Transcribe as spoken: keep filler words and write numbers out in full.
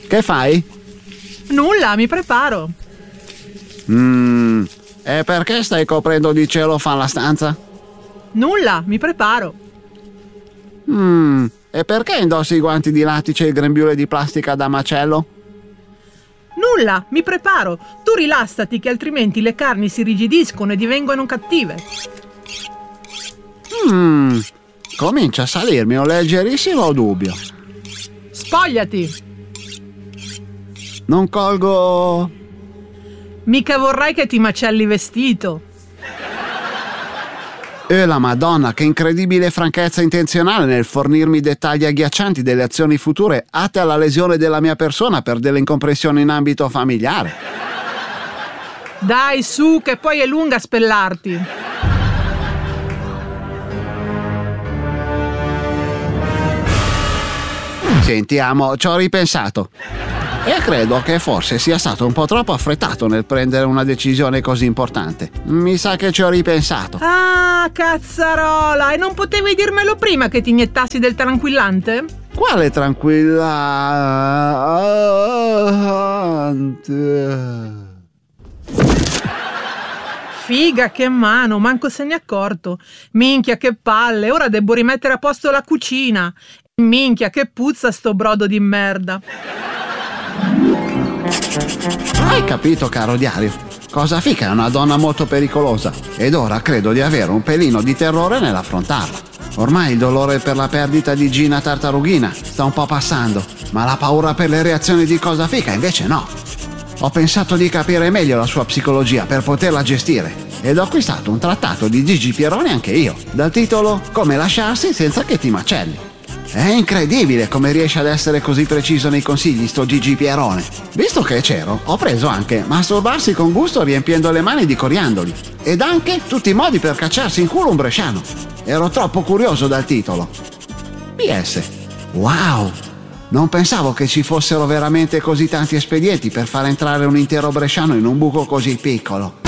Che fai? Nulla, mi preparo. Mmm, e perché stai coprendo di celofan la stanza? Nulla, mi preparo. Mmm, e perché indossi i guanti di lattice e il grembiule di plastica da macello? Nulla, mi preparo. Tu rilassati che altrimenti le carni si rigidiscono e divengono cattive. Mmm, comincia a salirmi un leggerissimo dubbio. Spogliati. Non colgo... Mica vorrai che ti macelli vestito. E la Madonna, che incredibile franchezza intenzionale nel fornirmi dettagli agghiaccianti delle azioni future atte alla lesione della mia persona per delle incomprensioni in ambito familiare. Dai, su, che poi è lunga spellarti. Senti, amo, ci ho ripensato. E credo che forse sia stato un po' troppo affrettato nel prendere una decisione così importante. Mi sa che ci ho ripensato. Ah, cazzarola! E non potevi dirmelo prima che ti iniettassi del tranquillante? Quale tranquillante? Figa, che mano, manco se ne è accorto. Minchia, che palle, ora devo rimettere a posto la cucina. Minchia, che puzza sto brodo di merda. Hai capito, caro diario? Cosa fica è una donna molto pericolosa ed ora credo di avere un pelino di terrore nell'affrontarla. Ormai il dolore per la perdita di Gina Tartarughina sta un po' passando, ma la paura per le reazioni di Cosa fica invece no. Ho pensato di capire meglio la sua psicologia per poterla gestire ed ho acquistato un trattato di Gigi Pieroni anche io, dal titolo Come lasciarsi senza che ti macelli. È incredibile come riesce ad essere così preciso nei consigli sto Gigi Pierone. Visto che c'ero, ho preso anche masturbarsi con gusto riempiendo le mani di coriandoli ed anche tutti i modi per cacciarsi in culo un bresciano. Ero troppo curioso dal titolo. P S. Wow! Non pensavo che ci fossero veramente così tanti espedienti per far entrare un intero bresciano in un buco così piccolo.